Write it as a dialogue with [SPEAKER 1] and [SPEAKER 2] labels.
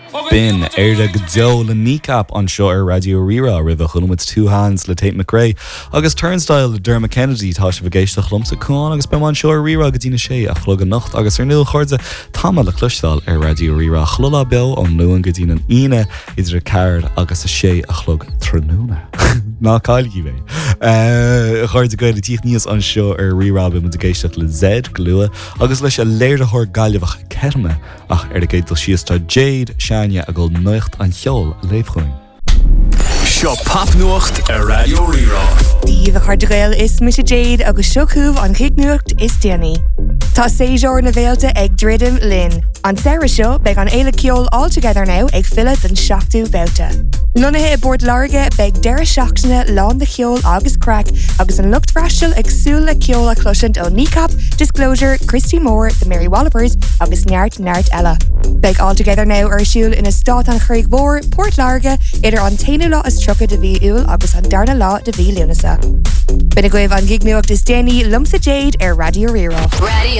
[SPEAKER 1] Bin éirde go deo le kneecap an seo ar Radio Rira rih chunmuid two hands le Tate McRae agus turnstile le Dermot Kennedy tá se bhgéisteach lumsa cúin agus be an seo ar Rira go dtína sé a chlog an nacht agus ar nuil chuirde táma le chluistáil ar Radio Rira chlulla be an nuan go dtína ine idir a caird agus a sé a chlog tróna. Ná cáilgí bhéh. Chuirde goil tíoch níos an seo ar Rira be mu géisteach le Z glua agus leis a léir a thir gaiilehach cerme ach ar a géitil sios tá Jade, Shania a go nucht an cheol leifchoing.
[SPEAKER 2] Seo papnuacht ar Radio Rira.
[SPEAKER 3] Díomh a chuirdegail is mis Jade agus siocúh an chiicnuacht is Danny. Tá séiseoir na bhéalta ag Dridim Lynn. An Sarah seo beag an éile ceol altogether now ag fila den seachtú bouta. Nonathe I bord larga beag deire seachtaine lán de cheol agus crack agus an lucht freistil ag súla ceol a cloisiant ó Kneecap, Disclosure, Christy Moore, the Mary Wallopers agus Neart Ella. Beag altogether now ar siúl ina stát an Chraig Bór, Port Larga, idir an tainú lá is trocha de bhí úl agus an darna lá de bhí leonasa. Bina goibh an gignuacht is Danny lumsa Jade ar Radio Rira.